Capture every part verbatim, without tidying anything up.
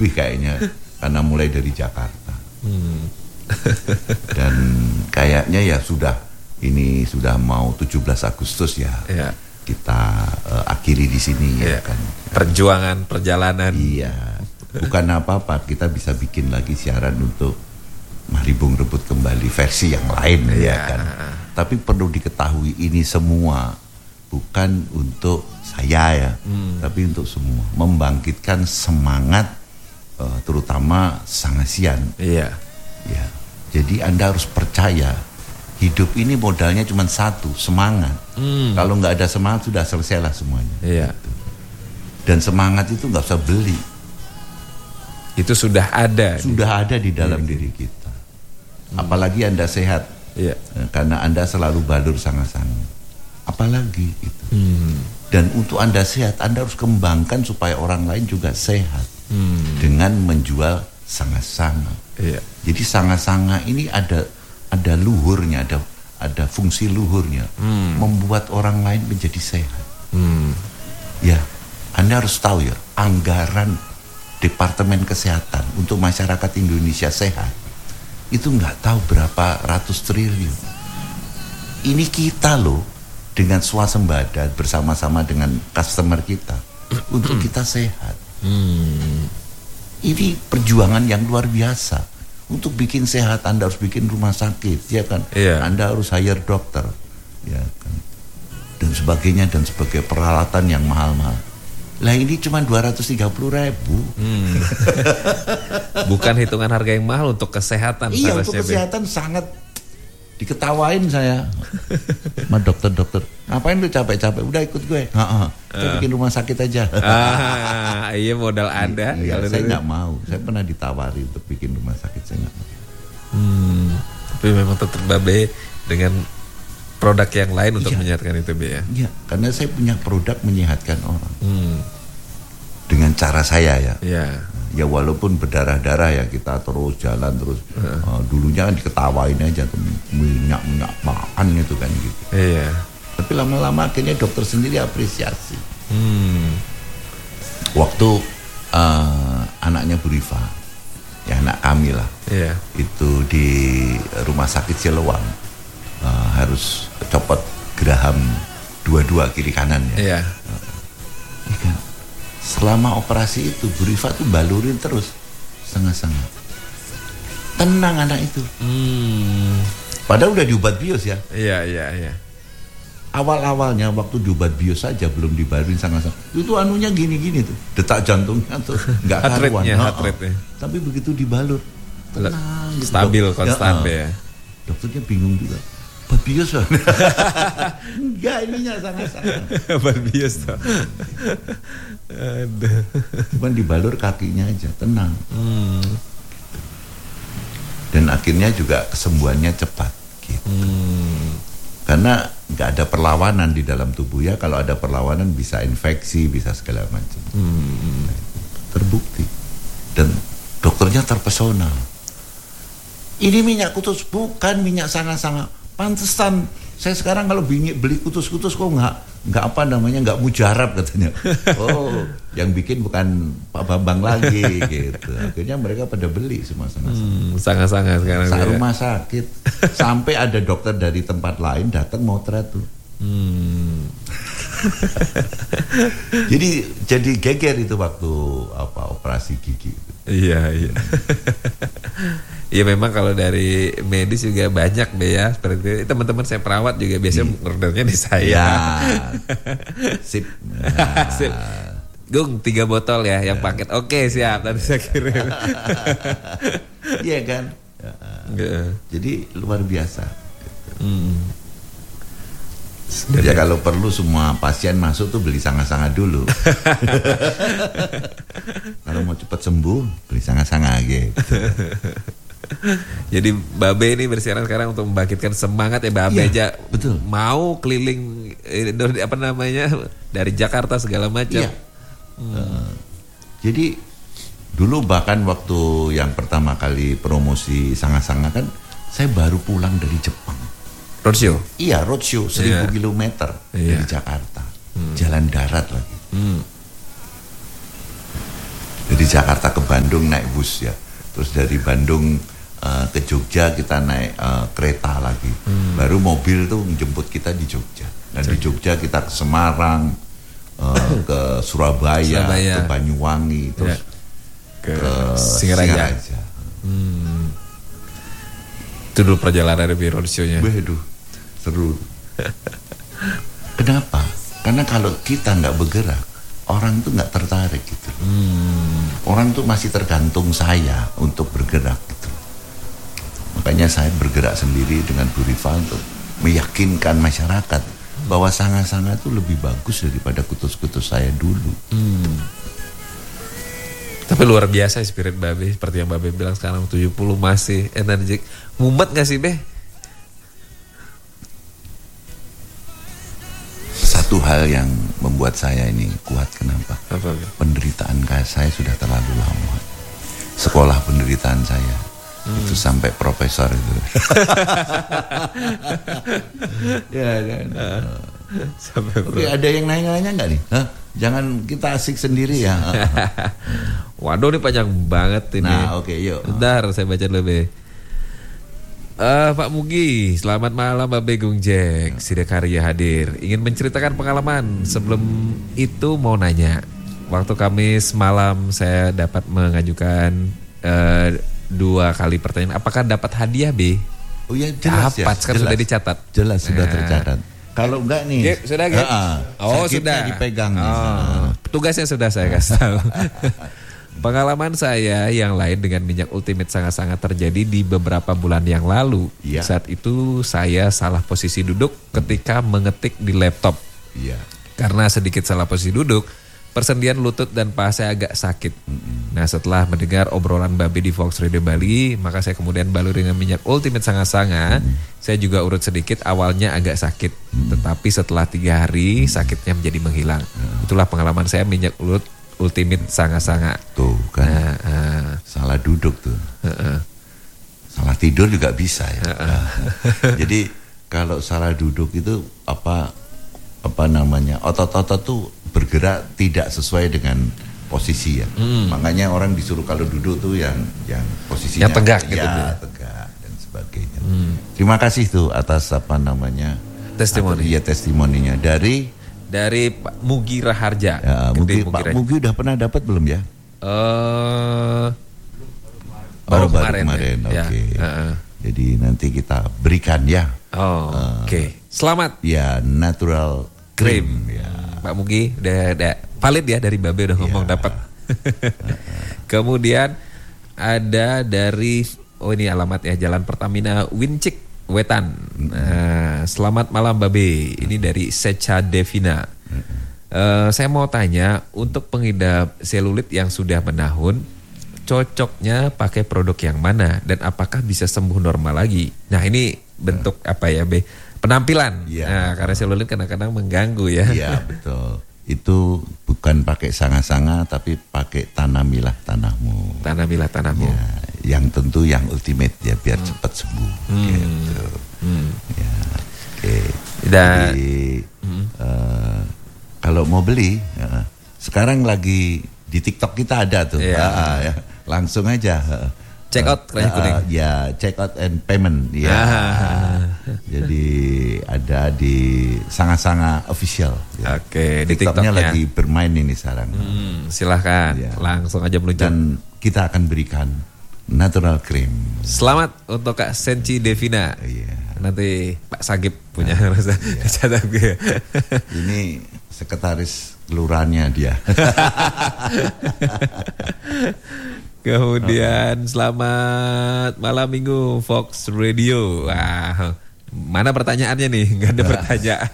lebih kayaknya karena mulai dari Jakarta. Hmm. Dan kayaknya ya sudah ini sudah mau tujuh belas Agustus ya. Yeah. Kita uh, akhiri di sini yeah. ya kan. Perjuangan perjalanan. Iya. Bukan apa-apa, kita bisa bikin lagi siaran untuk Mari Bung Rebut kembali versi yang lain yeah. ya kan. Tapi perlu diketahui ini semua bukan untuk saya ya, hmm. tapi untuk semua membangkitkan semangat uh, terutama Sangasian. Iya. Ya. Jadi Anda harus percaya hidup ini modalnya cuma satu, semangat. Hmm. Kalau nggak ada semangat sudah selesailah semuanya. Iya. Gitu. Dan semangat itu nggak usah beli. Itu sudah ada. Sudah ada di dalam iya. diri kita. Hmm. Apalagi Anda sehat. Iya. Karena Anda selalu balur Sanga-Sanga. Apalagi itu. Hmm. Dan untuk Anda sehat, Anda harus kembangkan supaya orang lain juga sehat. Hmm. Dengan menjual Sanga-Sanga. Iya. Jadi Sanga-Sanga ini ada ada luhurnya, ada ada fungsi luhurnya, hmm. membuat orang lain menjadi sehat. Hmm. Ya, Anda harus tahu ya, anggaran Departemen Kesehatan untuk masyarakat Indonesia sehat itu nggak tahu berapa ratus triliun. Ini kita loh dengan swasembada bersama-sama dengan customer kita untuk kita sehat. Hmm. Ini perjuangan yang luar biasa. Untuk bikin sehat Anda harus bikin rumah sakit, ya kan? Yeah. Anda harus hire dokter, ya kan? Dan sebagainya dan sebagai peralatan yang mahal-mahal. Lah ini cuma dua ratus tiga puluh ribu. Hmm. Bukan hitungan harga yang mahal untuk kesehatan. Iya, untuk kesehatan sangat diketawain saya sama dokter-dokter. Ngapain lu capek-capek? Udah ikut gue. Heeh. Kita uh. bikin rumah sakit aja. Ah, iya modal Anda. Iya, saya nggak mau. Saya pernah ditawari untuk bikin rumah sakit, saya nggak mau. Hmm. Tapi memang tetap Babe dengan produk yang lain untuk iya. menyehatkan itu, Be ya. Iya, karena saya punya produk menyehatkan orang. Hmm. Dengan cara saya ya. Iya. Ya walaupun berdarah-darah ya kita terus jalan terus uh. Uh, dulunya kan diketawain aja tuh minyak-minyak makan gitu kan gitu. Iya. Tapi lama-lama akhirnya dokter sendiri apresiasi. Hmm. Waktu uh, anaknya Bu Rifa, ya anak kami lah, iya. itu di rumah sakit Silewang uh, harus copot geraham dua-dua kiri kanan ya. Iya. Uh, iya kan? Selama operasi itu Bu Rifa tuh balurin terus setengah-setengah. Tenang anak itu. Hmm. Padahal udah diobat bios ya. Iya iya iya. Awal-awalnya waktu diobat bios saja belum dibalurin setengah-setengah. Itu anunya gini-gini tuh, detak jantungnya tuh nggak karuan. Heart rate-nya. Tapi begitu dibalur, tenang. Gitu. Stabil dok, konstan ya. Dokternya bingung juga. Obat bios kan? Enggak, ininya sangat-sangat. Obat bios tuh. Aduh. Cuman dibalur kakinya aja, tenang. Hmm. Dan akhirnya juga kesembuhannya cepat gitu. Hmm. Karena nggak ada perlawanan di dalam tubuh ya. Kalau ada perlawanan bisa infeksi, bisa segala macam. Hmm. Terbukti. Dan dokternya terpesona. Ini minyak kutus, bukan minyak Sanga-Sanga. Pantesan saya sekarang kalau beli, beli kutus-kutus kok nggak nggak apa namanya nggak mujarab katanya. Oh, yang bikin bukan Pak Bambang lagi gitu. Akhirnya mereka pada beli semua Sanga-Sanga. Hmm, Sanga-Sanga sekarang. Sa rumah sakit sampai ada dokter dari tempat lain datang motret tuh. Hmm. jadi jadi geger itu waktu apa operasi gigi. Iya iya. Iya memang kalau dari medis juga banyak deh ya seperti itu. Teman-teman saya perawat juga biasanya ordernya di saya. Ya. Sip. Nah. Sip. Gung tiga botol ya yang paket. Oke siap nanti saya kirim. Iya kan. Ya. Jadi luar biasa. Hmm. Ya kalau perlu semua pasien masuk tuh beli Sanga-Sanga dulu. Kalau mau cepat sembuh beli Sanga-Sanga gitu. Jadi Babe ini bersiaran sekarang untuk membangkitkan semangat ya Babe ya, aja betul. Mau keliling apa namanya dari Jakarta segala macam. Ya. Hmm. Uh, jadi dulu bahkan waktu yang pertama kali promosi Sanga-Sanga kan saya baru pulang dari Jepang. Roadshow? Iya, roadshow seribu kilometer yeah. dari Jakarta, hmm. jalan darat lagi. Hmm. Jadi Di Jakarta ke Bandung naik bus ya. Terus dari Bandung uh, ke Jogja kita naik uh, kereta lagi. Hmm. Baru mobil tuh menjemput kita di Jogja. Nah di Jogja kita ke Semarang, uh, ke Surabaya, Surabaya, ke Banyuwangi, terus ya. ke, ke Singaraja. Singaraja. Hmm. Itu dulu perjalanan dari roadshow-nya. Waduh, seru. Kenapa? Karena kalau kita nggak bergerak, orang tuh nggak tertarik gitu. Hmm. Orang tuh masih tergantung saya untuk bergerak gitu. Makanya saya bergerak sendiri dengan Bu Rifa untuk meyakinkan masyarakat bahwa sanga-sanga itu lebih bagus daripada kutus-kutus saya dulu. Hmm. Tapi luar biasa spirit Babe, seperti yang Babe bilang sekarang tujuh puluh masih energik. Mumet gak sih Be? Satu hal yang membuat saya ini kuat, kenapa? Apa? Penderitaan saya sudah terlalu lama. Sekolah penderitaan saya hmm. itu sampai profesor itu. Ya kan. Uh, sampai Oke, ada yang nanya-nanya nggak nih? Hah? Jangan kita asik sendiri ya. Waduh, ini panjang banget ini. Nah, oke, okay, yuk. Bentar, saya baca dulu Be. Uh, Pak Mugi, selamat malam Babe Gung Jack, Sidakarya hadir. Ingin menceritakan pengalaman. Sebelum itu mau nanya, waktu Kamis malam saya dapat mengajukan uh, dua kali pertanyaan. Apakah dapat hadiah B? Oh ya jelas. Dapat, ya, kan sudah dicatat. Jelas nah. sudah tercatat. Kalau enggak nih, ya, sudah kan? Oh sudah dipegang. Oh, tugasnya sudah saya kasih tahu. Pengalaman saya yang lain dengan minyak Ultimate sangat-sangat terjadi di beberapa bulan yang lalu. Ya. Saat itu saya salah posisi duduk ketika mengetik di laptop. Ya. Karena sedikit salah posisi duduk, persendian lutut dan paha saya agak sakit. Mm-hmm. Nah setelah mendengar obrolan Babe di Fox Radio Bali, maka saya kemudian balur dengan minyak Ultimate sangat-sangat. Mm-hmm. Saya juga urut sedikit, awalnya agak sakit. Mm-hmm. Tetapi setelah tiga hari sakitnya menjadi menghilang. Mm-hmm. Itulah pengalaman saya minyak ulut Ultimate sangat-sangat. Tuh kan, nah, uh, salah duduk tuh, uh-uh. salah tidur juga bisa ya. Uh-uh. Nah, jadi kalau salah duduk itu apa apa namanya otot-otot tuh bergerak tidak sesuai dengan posisi ya. Hmm. Makanya orang disuruh kalau duduk tuh yang yang posisinya yang tegak gitu ya, tegak dan sebagainya. Hmm. Terima kasih tuh atas apa namanya testimoni. Iya testimoninya dari Dari Pak Mugi Raharja. Ya, Mugi, Mugi Pak Raharja. Mugi udah pernah dapat belum ya? Uh, baru, baru kemarin. Baru kemarin. Ya. Oke. Okay. Ya, uh, uh. Jadi nanti kita berikan ya. Oh, uh, oke. Okay. Selamat. Ya, natural cream. cream. Ya. Pak Mugi udah, udah valid ya dari Babe udah ngomong ya. Dapat. Kemudian ada dari oh ini alamat ya Jalan Pertamina Wincik Wetan. Nah, selamat malam Babe. Ini dari Secha Devina. Uh, saya mau tanya, untuk pengidap selulit yang sudah menahun, cocoknya pakai produk yang mana dan apakah bisa sembuh normal lagi? Nah ini bentuk apa ya Be? Penampilan. Ya, nah, karena selulit kadang-kadang mengganggu ya. Iya betul. Itu bukan pakai sanga-sanga tapi pakai tanamilah tanahmu. Tanamilah tanahmu. Ya, yang tentu yang ultimate ya biar hmm. cepat sembuh. Hmm. Gitu. Hmm. Ya, oke. Okay. Jadi hmm. uh, kalau mau beli, ya, sekarang lagi di TikTok kita ada tuh. Yeah. Uh, ya, langsung aja. Uh, check out uh, kuning. Uh, ya, check out and payment. Ya. Ah. Jadi ada di Sanga-Sanga Official. Ya. Oke, di TikToknya lagi bermain ini sekarang. Hmm, silahkan, ya. Langsung aja meluncur. Dan kita akan berikan natural cream. Selamat untuk Kak Senci Devina. Iya. Nanti Pak Sagip punya nah, rasa catat gue. Ini sekretaris kelurahannya dia. Kemudian selamat malam minggu Fox Radio. Wah, mana pertanyaannya nih? Gak ada pertanyaan.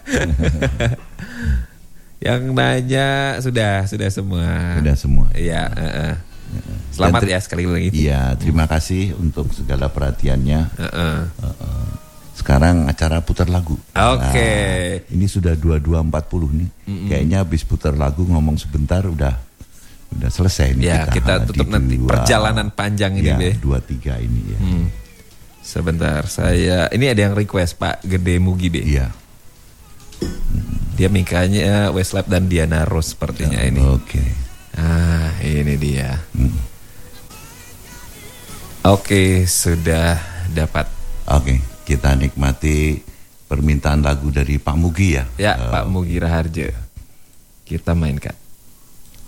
Yang nanya sudah sudah semua. Sudah semua. Iya. Uh, uh. Selamat ter- ya sekali lagi. Iya, terima kasih untuk segala perhatiannya. Uh, uh. Uh, uh. Sekarang acara putar lagu. Oke. Okay. Nah, ini sudah dua puluh dua empat puluh nih. Mm-hmm. Kayaknya habis putar lagu ngomong sebentar udah udah selesai nih. Ya, kita, kita tutup nanti dua, perjalanan panjang ini, ya, Be. dua tiga ini ya. Hmm. Sebentar, saya ini ada yang request Pak Gede Mugi, Be. Iya. Dia mintanya Westlab dan Diana Rose sepertinya ya, ini. Oke. Okay. Ah, ini dia. Hmm. Oke, sudah dapat. Oke, kita nikmati permintaan lagu dari Pak Mugi ya. Ya, uh, Pak Mugi Raharjo. Kita mainkan.